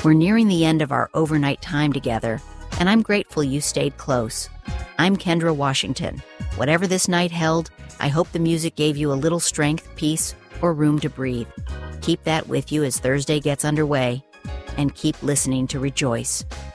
We're nearing the end of our overnight time together, and I'm grateful you stayed close. I'm Kendra Washington. Whatever this night held, I hope the music gave you a little strength, peace, or room to breathe. Keep that with you as Thursday gets underway, and keep listening to Rejoice.